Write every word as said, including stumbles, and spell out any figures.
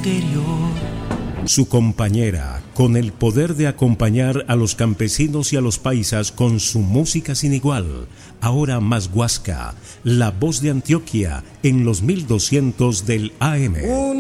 interior. Su compañera, con el poder de acompañar a los campesinos y a los paisas con su música sin igual. Ahora más Huasca, la voz de Antioquia en los mil doscientos del A M.